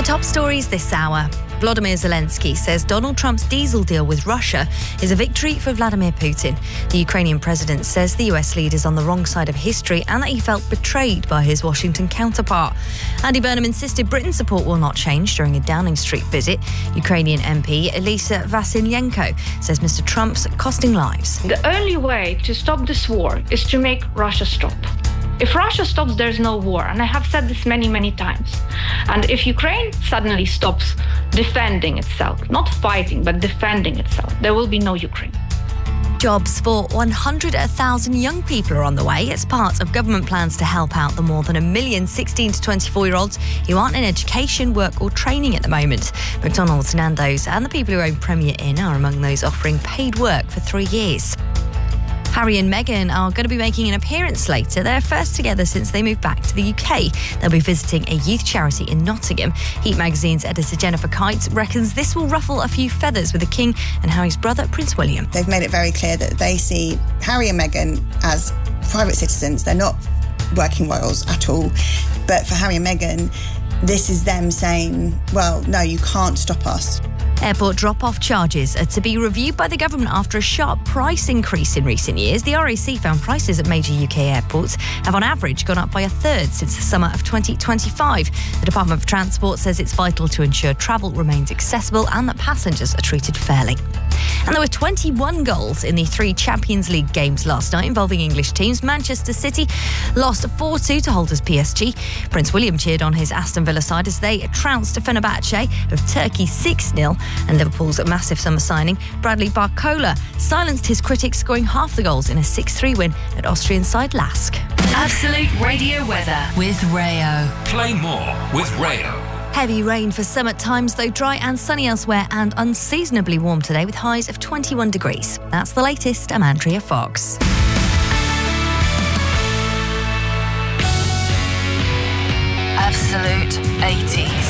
Top stories this hour. Volodymyr Zelensky says Donald Trump's diesel deal with Russia is a victory for Vladimir Putin. The Ukrainian president says the US leader is on the wrong side of history and that he felt betrayed by his Washington counterpart. Andy Burnham insisted Britain's support will not change during a Downing Street visit. Ukrainian MP Elisa Vasilyenko says Mr. Trump's costing lives. The only way to stop this war is to make Russia stop. If Russia stops, there's no war. And I have said this many, many times. And if Ukraine suddenly stops defending itself, not fighting, but defending itself, there will be no Ukraine. Jobs for 100,000 young people are on the way as part of government plans to help out the more than 1 million 16 to 24-year-olds who aren't in education, work or training at the moment. McDonald's, Nando's and the people who own Premier Inn are among those offering paid work for 3 years. Harry and Meghan are going to be making an appearance later. They're first together since they moved back to the UK. They'll be visiting a youth charity in Nottingham. Heat magazine's editor Jennifer Kite reckons this will ruffle a few feathers with the King and Harry's brother, Prince William. They've made it very clear that they see Harry and Meghan as private citizens. They're not working royals at all. But for Harry and Meghan, this is them saying, well, no, you can't stop us. Airport drop-off charges are to be reviewed by the government after a sharp price increase in recent years. The RAC found prices at major UK airports have on average gone up by a third since the summer of 2025. The Department for Transport says it's vital to ensure travel remains accessible and that passengers are treated fairly. And there were 21 goals in the 3 Champions League games last night involving English teams. Manchester City lost 4-2 to holders PSG. Prince William cheered on his Aston Villa side as they trounced Fenerbahce of Turkey 6-0. And Liverpool's massive summer signing, Bradley Barcola, silenced his critics, scoring half the goals in a 6-3 win at Austrian side Lask. Absolute Radio weather with Rayo. Play more with Rayo. Heavy rain for some at times, though dry and sunny elsewhere, and unseasonably warm today with highs of 21 degrees. That's the latest. I'm Andrea Fox. Absolute 80s.